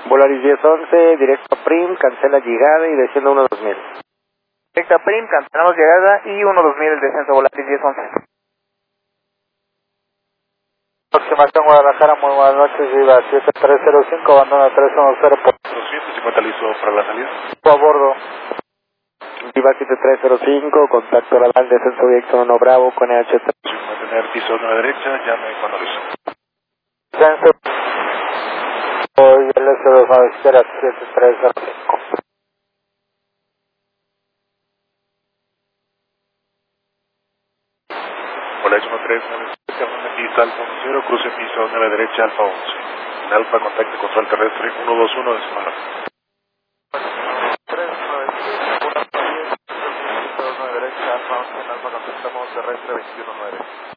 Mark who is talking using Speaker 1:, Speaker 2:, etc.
Speaker 1: Volaris 1011, directo a Prim, cancela llegada y desciende 1-2000.
Speaker 2: Directo a Prim, cancelamos llegada y 1-2000 el descenso Volaris 1011.
Speaker 1: Aproximación Guadalajara, muy buenas noches, Viva 7305, abandona 310 por
Speaker 3: 250 listo para la salida.
Speaker 1: a bordo. Viva 7305, contacto oral, descenso directo 1 Bravo con EH3.
Speaker 3: Mantener piso 9 derecha, llame cuando listo.
Speaker 1: Descenso. Hoy el S2 espera 7305.
Speaker 3: Hola, es 1397, Honda pista Alfa 10, cruce piso 9 derecha, Alfa 11. En Alfa, contacto control terrestre 121 de semana.
Speaker 1: 397, 1 derecha, Alfa 11, en Alfa contactamos terrestre 219.